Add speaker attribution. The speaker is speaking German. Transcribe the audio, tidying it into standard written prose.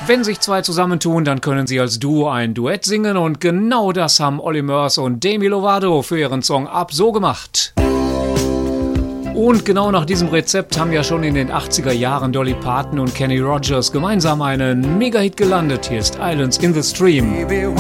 Speaker 1: Wenn sich zwei zusammentun, dann können sie als Duo ein Duett singen und genau das haben Olly Murs und Demi Lovato für ihren Song Up so gemacht. Und genau nach diesem Rezept haben ja schon in den 80er Jahren Dolly Parton und Kenny Rogers gemeinsam einen Mega-Hit gelandet. Hier ist Islands in the Stream.